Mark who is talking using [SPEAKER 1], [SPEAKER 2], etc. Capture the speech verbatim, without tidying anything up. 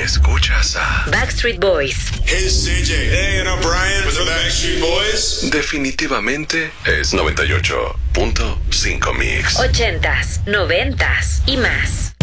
[SPEAKER 1] Escuchas a
[SPEAKER 2] Backstreet Boys.
[SPEAKER 3] Hey, it's C J. Hey, and I'm Brian with the Backstreet Boys.
[SPEAKER 1] Definitivamente es noventa y ocho punto cinco Mix.
[SPEAKER 2] Ochentas, noventas y más.